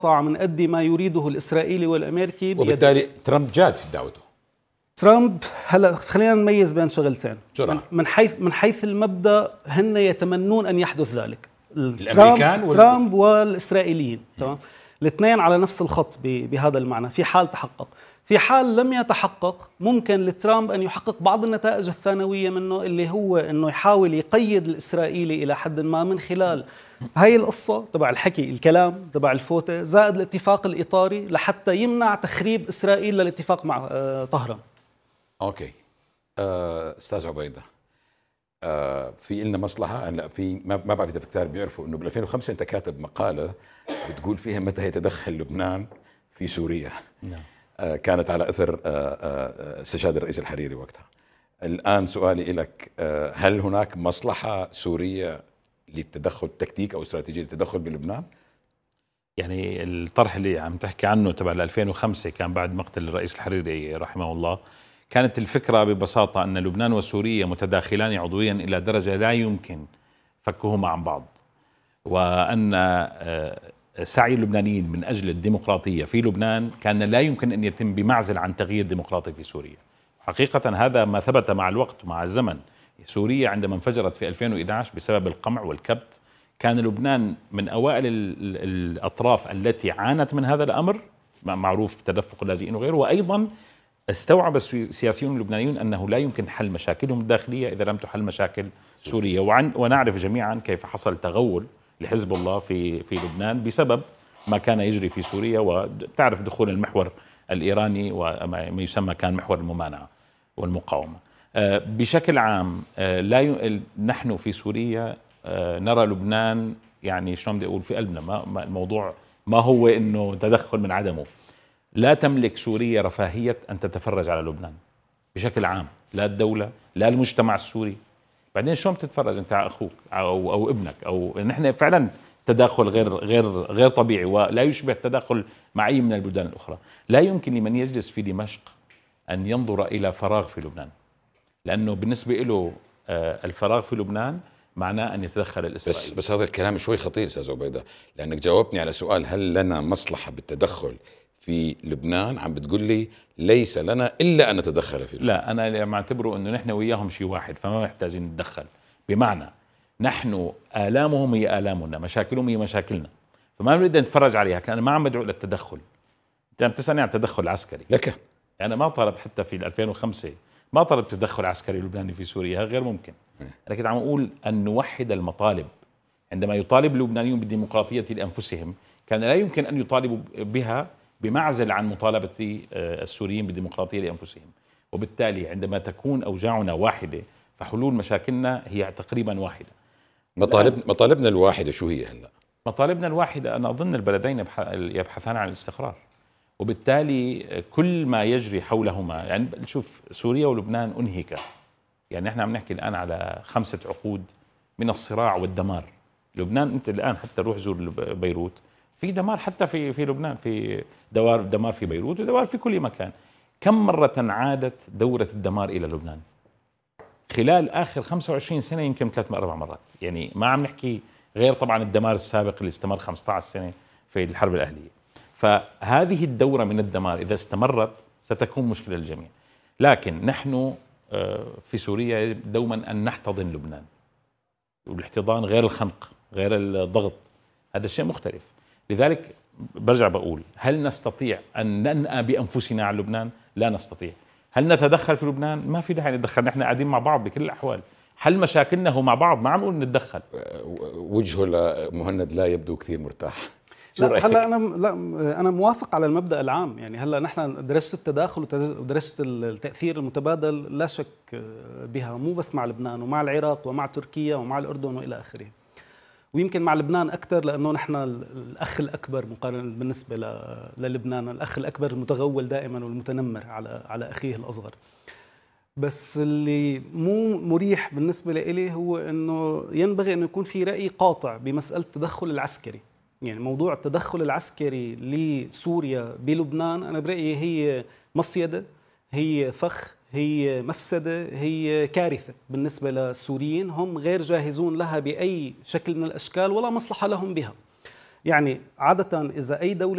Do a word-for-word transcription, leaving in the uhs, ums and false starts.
من أدي ما يريده الإسرائيلي والأمريكي بيد. وبالتالي ترامب جاد في دعوته. ترامب هلا خلينا نميز بين شغلتين. بسرعة. من حيث من حيث المبدأ هن يتمنون أن يحدث ذلك. الأمريكان ترامب والإسرائيليين تمام الاثنين على نفس الخط بهذا المعنى في حال تحقق. في حال لم يتحقق ممكن لترامب أن يحقق بعض النتائج الثانوية منه اللي هو أنه يحاول يقيد الإسرائيلي إلى حد ما من خلال هاي القصة تبع الحكي الكلام تبع الفوتة زائد الاتفاق الإطاري لحتى يمنع تخريب إسرائيل للاتفاق مع طهران. أوكي أه أستاذ عبيدة، أه في لنا مصلحة أنا في ما ما بعرف إذا كثير بيعرفوا إنه بال ألفين وخمسة أنت كاتب مقالة بتقول فيها متى يتدخل لبنان في سوريا. نعم. كانت على أثر استشهاد الرئيس الحريري وقتها. الآن سؤالي لك، هل هناك مصلحة سورية للتدخل تكتيك أو استراتيجية للتدخل بلبنان؟ يعني الطرح اللي عم تحكي عنه تبع ألفين وخمسة كان بعد مقتل الرئيس الحريري رحمه الله. كانت الفكرة ببساطة أن لبنان وسوريا متداخلان عضويا إلى درجة لا يمكن فكهما عن بعض، وأن سعي اللبنانيين من أجل الديمقراطية في لبنان كان لا يمكن أن يتم بمعزل عن تغيير ديمقراطي في سوريا. حقيقة هذا ما ثبت مع الوقت ومع الزمن. سوريا عندما انفجرت في ألفين وإحدى عشر بسبب القمع والكبت كان لبنان من أوائل الأطراف التي عانت من هذا الأمر، معروف بتدفق اللاجئين وغيره. وأيضا استوعب السياسيون اللبنانيون أنه لا يمكن حل مشاكلهم الداخلية إذا لم تحل مشاكل سوريا. ونعرف جميعا كيف حصل تغول لحزب الله في في لبنان بسبب ما كان يجري في سوريا، وتعرف دخول المحور الإيراني وما يسمى كان محور الممانعة والمقاومة. بشكل عام لا ي... نحن في سوريا نرى لبنان يعني شلون بدي أقول في قلبنا. ما الموضوع ما هو إنه تدخل من عدمه. لا تملك سوريا رفاهية أن تتفرج على لبنان بشكل عام، لا الدولة لا المجتمع السوري. بعدين شلون بتتفرج انت على اخوك او او ابنك؟ او نحن فعلا تداخل غير غير غير طبيعي ولا يشبه التداخل مع اي من البلدان الاخرى. لا يمكن لمن يجلس في دمشق ان ينظر الى فراغ في لبنان، لانه بالنسبه له الفراغ في لبنان معناه ان يتدخل الاسرائيلي. بس بس هذا الكلام شوي خطير استاذ عبيدة، لانك جاوبتني على سؤال هل لنا مصلحة بالتدخل في لبنان، عم بتقول لي ليس لنا الا ان نتدخل في لبنان. لا، انا معتبره انه نحن وياهم شيء واحد، فما محتاجين نتدخل. بمعنى نحن آلامهم هي آلامنا، مشاكلهم هي مشاكلنا، فما بنريد نتفرج عليها. كان ما عم بدعو للتدخل. انت عم تسألني عن التدخل العسكري لك انا يعني ما طلب حتى في ألفين وخمسة ما طلب تدخل عسكري لبناني في سوريا، غير ممكن. انا كنت عم اقول ان نوحد المطالب. عندما يطالب اللبنانيون بالديمقراطية لأنفسهم كان لا يمكن ان يطالبوا بها بمعزل عن مطالبة السوريين بالديمقراطية لأنفسهم. وبالتالي عندما تكون أوجاعنا واحدة فحلول مشاكلنا هي تقريبا واحدة. مطالب مطالبنا الواحدة شو هي هلا؟ مطالبنا الواحدة أنا أظن البلدين يبحثان عن الاستقرار، وبالتالي كل ما يجري حولهما يعني شوف سوريا ولبنان أنهك. يعني احنا عم نحكي الآن على خمسة عقود من الصراع والدمار. لبنان أنت الآن حتى روح زور بيروت في دمار، حتى في في لبنان في دوار دمار في بيروت ودمار في كل مكان. كم مرة عادت دورة الدمار إلى لبنان خلال آخر خمسة وعشرين سنة؟ يمكن ثلاث أربع مرات. يعني ما عم نحكي غير طبعا الدمار السابق اللي استمر خمسة عشر سنة في الحرب الأهلية. فهذه الدورة من الدمار إذا استمرت ستكون مشكلة للجميع. لكن نحن في سوريا يجب دوما أن نحتضن لبنان، والاحتضان غير الخنق غير الضغط، هذا شيء مختلف. لذلك برجع بقول هل نستطيع أن ننأى بأنفسنا على لبنان؟ لا نستطيع. هل نتدخل في لبنان؟ ما في داعي نتدخل، نحن قاعدين مع بعض بكل الأحوال. حل مشاكلنا هو مع بعض، ما عم نقول نتدخل. وجهه لمهند لا يبدو كثير مرتاح. لا هلا انا لا انا موافق على المبدأ العام. يعني هلا نحن درست التداخل ودرست التأثير المتبادل لا شك بها، مو بس مع لبنان ومع العراق ومع تركيا ومع الأردن وإلى آخره. ويمكن مع لبنان أكثر لأنه نحن الأخ الأكبر مقارنة بالنسبة للبنان، الأخ الأكبر المتغول دائما والمتنمر على على أخيه الأصغر. بس اللي مو مريح بالنسبة لي هو أنه ينبغي أنه يكون في رأي قاطع بمسألة التدخل العسكري. يعني موضوع التدخل العسكري لسوريا بلبنان أنا برأيي هي مصيدة، هي فخ، هي مفسدة، هي كارثة بالنسبة للسوريين. هم غير جاهزون لها بأي شكل من الأشكال ولا مصلحة لهم بها. يعني عادة إذا أي دولة